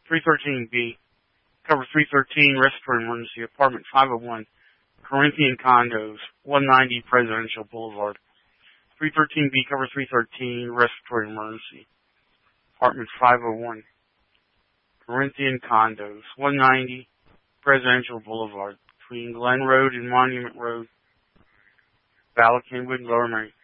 313B, cover 313, respiratory emergency, apartment 501, Corinthian Condos, 190 Presidential Boulevard. 313B, cover 313, respiratory emergency, apartment 501, Corinthian Condos, 190 Presidential Boulevard, between Glen Road and Monument Road, Bala Cynwyd, Lower